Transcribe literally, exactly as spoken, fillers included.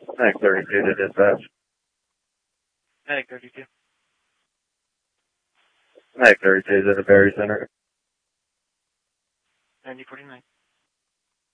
Medic thirty-two to dispatch. Medic thirty-two. Medic thirty-two to the Berry Center. ninety forty-nine.